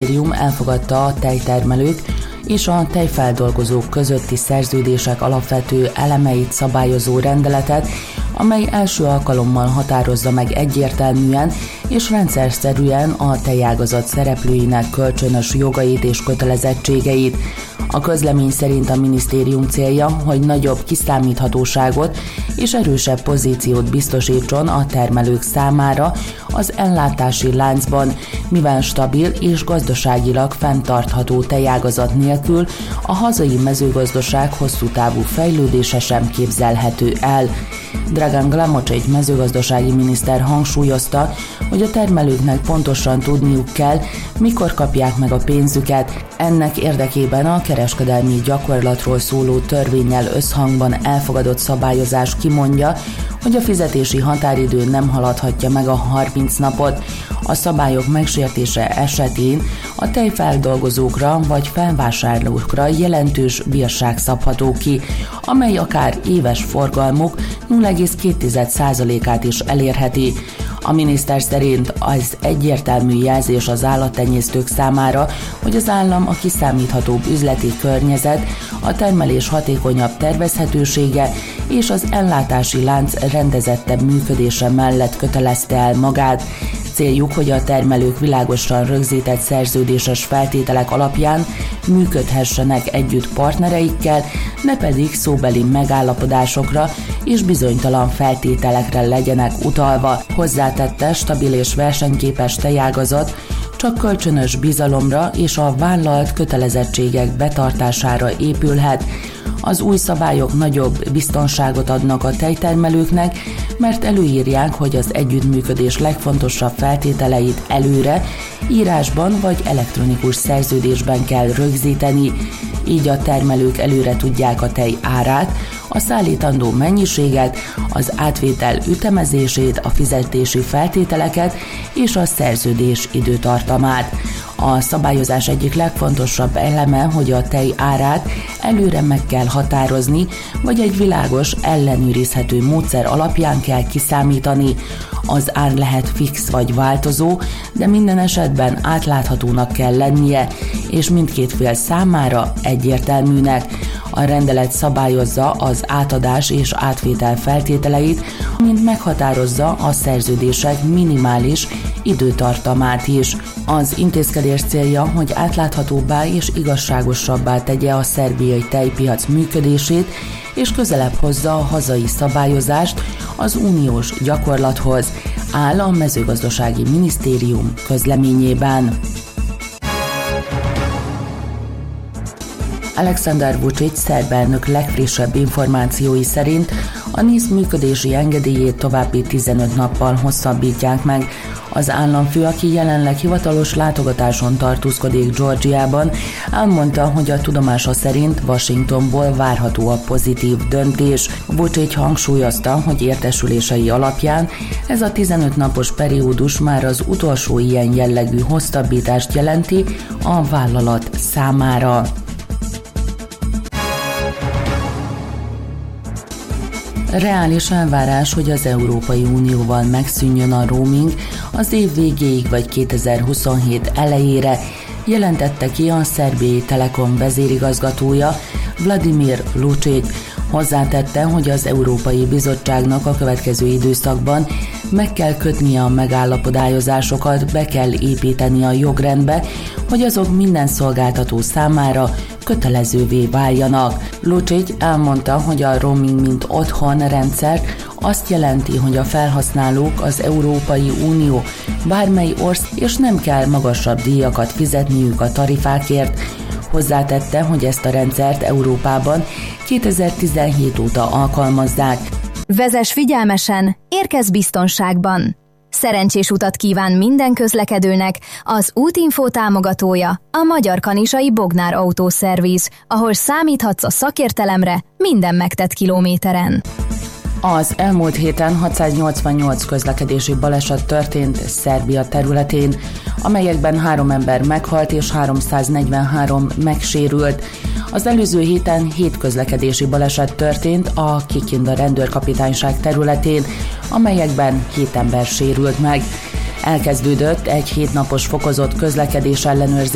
minisztérium elfogadta a tejtermelők és a tejfeldolgozók közötti szerződések alapvető elemeit szabályozó rendeletet, amely első alkalommal határozza meg egyértelműen és rendszerszerűen a tejágazat szereplőinek kölcsönös jogait és kötelezettségeit. A közlemény szerint a minisztérium célja, hogy nagyobb kiszámíthatóságot és erősebb pozíciót biztosítson a termelők számára az ellátási láncban, mivel stabil és gazdaságilag fenntartható tejágazat nélkül a hazai mezőgazdaság hosszú távú fejlődése sem képzelhető el. Dragan Glamocsics mezőgazdasági miniszter hangsúlyozta, hogy a termelőknek pontosan tudniuk kell, mikor kapják meg a pénzüket. Ennek érdekében a kereskedelmi gyakorlatról szóló törvénnyel összhangban elfogadott szabályozás kimondja, hogy a fizetési határidő nem haladhatja meg a 30 napot. A szabályok megsértése esetén a tejfeldolgozókra vagy felvásárlókra jelentős bírság szabható ki, amely akár éves forgalmuk 0,2%-át is elérheti. A miniszter szerint az egyértelmű jelzés az állattenyésztők számára, hogy az állam a kiszámíthatóbb üzleti környezet, a termelés hatékonyabb tervezhetősége és az ellátási lánc rendezettebb működése mellett kötelezte el magát. Céljuk, hogy a termelők világosan rögzített szerződéses feltételek alapján működhessenek együtt partnereikkel, ne pedig szóbeli megállapodásokra és bizonytalan feltételekre legyenek utalva. Hozzátette, stabil és versenyképes tejágazat csak kölcsönös bizalomra és a vállalt kötelezettségek betartására épülhet. Az új szabályok nagyobb biztonságot adnak a tejtermelőknek, mert előírják, hogy az együttműködés legfontosabb feltételeit előre, írásban vagy elektronikus szerződésben kell rögzíteni. Így a termelők előre tudják a tej árát, a szállítandó mennyiséget, az átvétel ütemezését, a fizetési feltételeket és a szerződés időtartamát. A szabályozás egyik legfontosabb eleme, hogy a tej árát előre meg kell határozni, vagy egy világos, ellenőrizhető módszer alapján kell kiszámítani. Az ár lehet fix vagy változó, de minden esetben átláthatónak kell lennie, és mindkét fél számára egyértelműnek. A rendelet szabályozza az átadás és átvétel feltételeit, mint meghatározza a szerződések minimális időtartamát is. Az intézkedés célja, hogy átláthatóbbá és igazságosabbá tegye a szerbiai tejpiac működését, és közelebb hozza a hazai szabályozást az uniós gyakorlathoz, áll a mezőgazdasági minisztérium közleményében. Aleksandar Vučić szerb elnök legfrissebb információi szerint a NIS működési engedélyét további 15 nappal hosszabbítják meg. Az államfő, aki jelenleg hivatalos látogatáson tartózkodik Georgiában, elmondta, hogy a tudomása szerint Washingtonból várható a pozitív döntés. Vučić hangsúlyozta, hogy értesülései alapján ez a 15 napos periódus már az utolsó ilyen jellegű hosszabbítást jelenti a vállalat számára. Reális elvárás, hogy az Európai Unióval megszűnjön a roaming az év végéig vagy 2027 elejére, jelentette ki a Szerbiai Telekom vezérigazgatója Vladimir Lučić. Hozzátette, hogy az Európai Bizottságnak a következő időszakban meg kell kötnie a megállapodásokat, be kell építeni a jogrendbe, hogy azok minden szolgáltató számára kötelezővé váljanak. Lučić elmondta, hogy a roaming mint otthon rendszer azt jelenti, hogy a felhasználók az Európai Unió bármely ország, és nem kell magasabb díjakat fizetniük a tarifákért. Hozzátette, hogy ezt a rendszert Európában 2017 óta alkalmazzák. Vezess figyelmesen, érkezz biztonságban! Szerencsés utat kíván minden közlekedőnek az Útinfo támogatója, a Magyar Kanizsai Bognár Autószerviz, ahol számíthatsz a szakértelemre minden megtett kilométeren. Az elmúlt héten 688 közlekedési baleset történt Szerbia területén, amelyekben 3 ember meghalt és 343 megsérült. Az előző héten 7 közlekedési baleset történt a Kikinda rendőrkapitányság területén, amelyekben 7 ember sérült meg. Elkezdődött egy 7 napos fokozott közlekedés ellenőrzés